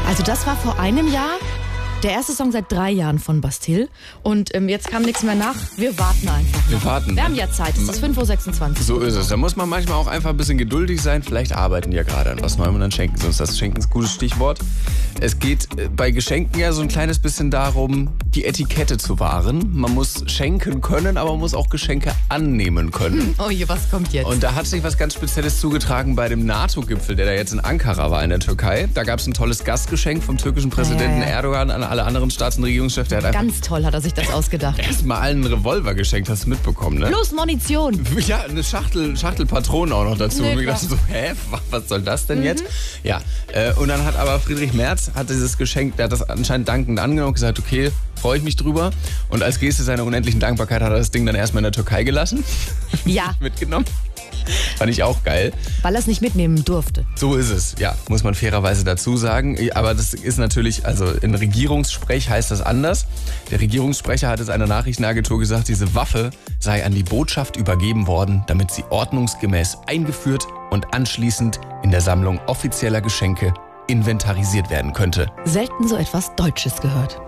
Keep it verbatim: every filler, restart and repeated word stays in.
Also das war vor einem Jahr der erste Song seit drei Jahren von Bastille. Und ähm, jetzt kam nichts mehr nach. Wir warten einfach. Wir warten. Wir haben ja Zeit. Es ist fünf Uhr sechsundzwanzig. So ist es. Da muss man manchmal auch einfach ein bisschen geduldig sein. Vielleicht arbeiten die ja gerade an was Neuem und dann schenken sie uns das. Schenken ist ein gutes Stichwort. Es geht bei Geschenken ja so ein kleines bisschen darum, die Etikette zu wahren. Man muss schenken können, aber man muss auch Geschenke annehmen können. Oh je, was kommt jetzt? Und da hat sich was ganz Spezielles zugetragen bei dem NATO-Gipfel, der da jetzt in Ankara war in der Türkei. Da gab es ein tolles Gastgeschenk vom türkischen Präsidenten Ja, ja, ja. Erdogan an alle anderen Staats- und Regierungschefs. Der hat einfach Ganz toll hat er sich das ausgedacht. erstmal allen einen Revolver geschenkt, hast du mitbekommen, ne? Plus Munition. Ja, eine Schachtel, Schachtel Patronen auch noch dazu. Nee, und ich klar. dachte so, hä, was soll das denn jetzt? Ja, äh, und dann hat aber Friedrich Merz hat dieses Geschenk, der hat das anscheinend dankend angenommen und gesagt, okay, freue ich mich drüber. Und als Geste seiner unendlichen Dankbarkeit hat er das Ding dann erstmal in der Türkei gelassen. Ja, Mitgenommen. Fand ich auch geil. weil er es nicht mitnehmen durfte. So ist es, ja, muss man fairerweise dazu sagen. Aber das ist natürlich, also in Regierungssprech heißt das anders. Der Regierungssprecher hat es einer Nachrichtenagentur gesagt, diese Waffe sei an die Botschaft übergeben worden, damit sie ordnungsgemäß eingeführt und anschließend in der Sammlung offizieller Geschenke inventarisiert werden könnte. Selten so etwas Deutsches gehört.